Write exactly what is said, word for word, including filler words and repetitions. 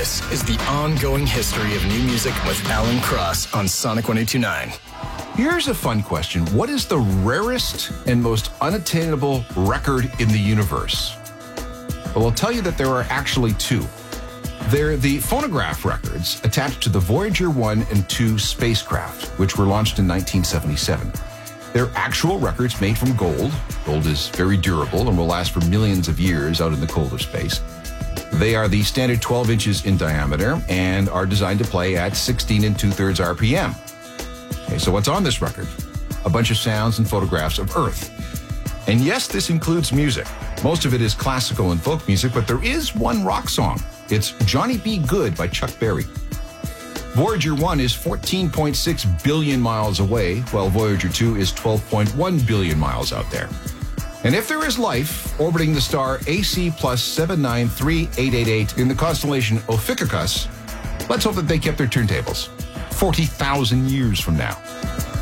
This is the ongoing history of new music with Alan Cross on Sonic one oh two point nine. Here's a fun question. What is the rarest and most unattainable record in the universe? Well, I'll tell you that there are actually two. They're the phonograph records attached to the Voyager one and two spacecraft, which were launched in nineteen seventy-seven. They're actual records made from gold. Gold is very durable and will last for millions of years out in the cold of space. They are the standard twelve inches in diameter and are designed to play at sixteen and two-thirds R P M. Okay, so what's on this record? A bunch of sounds and photographs of Earth. And yes, this includes music. Most of it is classical and folk music, but there is one rock song. It's Johnny B. Good by Chuck Berry. Voyager one is fourteen point six billion miles away, while Voyager two is twelve point one billion miles out there. And if there is life orbiting the star A C plus seven nine three eight eight eight in the constellation Ophiuchus, let's hope that they kept their turntables forty thousand years from now.